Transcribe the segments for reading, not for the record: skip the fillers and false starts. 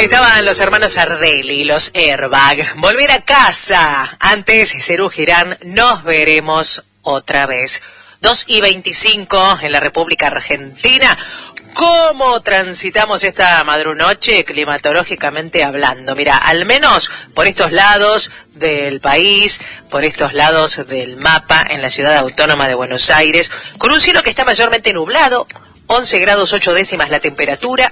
Estaban los hermanos Sardelli, los Airbag. Volver a casa. Antes, Serú Girán, nos veremos otra vez. 2:25 en la República Argentina. ¿Cómo transitamos esta madrunoche climatológicamente hablando? Mira, al menos por estos lados del país, por estos lados del mapa, en la ciudad autónoma de Buenos Aires, con un cielo que está mayormente nublado, 11 grados 8 décimas la temperatura,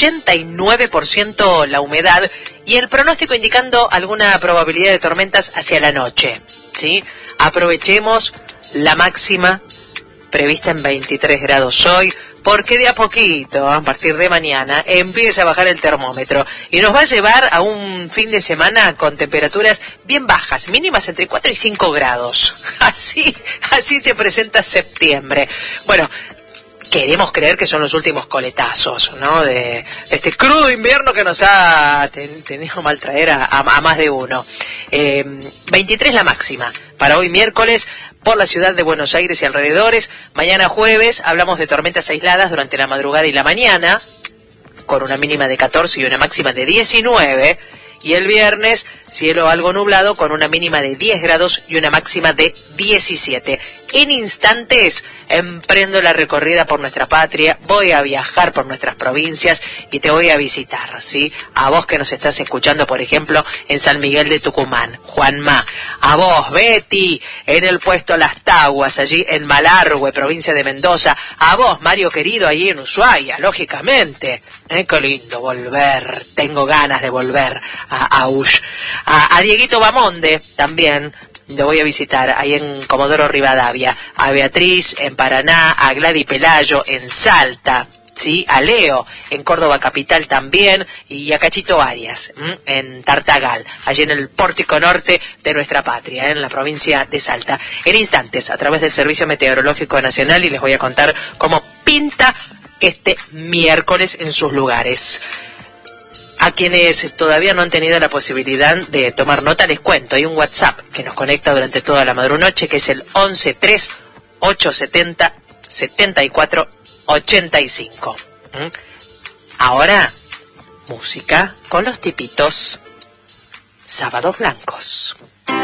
89% la humedad y el pronóstico indicando alguna probabilidad de tormentas hacia la noche, ¿sí? Aprovechemos la máxima prevista en 23 grados hoy, porque de a poquito, a partir de mañana, empieza a bajar el termómetro y nos va a llevar a un fin de semana con temperaturas bien bajas, mínimas entre 4 y 5 grados. Así se presenta septiembre. Bueno, queremos creer que son los últimos coletazos, ¿no? De este crudo invierno que nos ha tenido mal traer a más de uno. 23 la máxima para hoy miércoles por la ciudad de Buenos Aires y alrededores. Mañana jueves hablamos de tormentas aisladas durante la madrugada y la mañana, con una mínima de 14 y una máxima de 19. Y el viernes, cielo algo nublado con una mínima de 10 grados y una máxima de 17. En instantes emprendo la recorrida por nuestra patria, voy a viajar por nuestras provincias y te voy a visitar, ¿sí? A vos que nos estás escuchando, por ejemplo, en San Miguel de Tucumán, Juanma. A vos, Betty, en el puesto Las Taguas, allí en Malargüe, provincia de Mendoza. A vos, Mario querido, allí en Ushuaia, lógicamente. Qué lindo volver, tengo ganas de volver a Ush. A Dieguito Bamonde también lo voy a visitar ahí en Comodoro Rivadavia, a Beatriz en Paraná, a Gladys Pelayo en Salta, ¿sí? A Leo en Córdoba capital también y a Cachito Arias en Tartagal, allí en el pórtico norte de nuestra patria, en la provincia de Salta. En instantes, a través del Servicio Meteorológico Nacional, y les voy a contar cómo pinta este miércoles en sus lugares. A quienes todavía no han tenido la posibilidad de tomar nota, les cuento, hay un WhatsApp que nos conecta durante toda la madrunoche, que es el 1138707485. Ahora, música con los tipitos Sábados Blancos.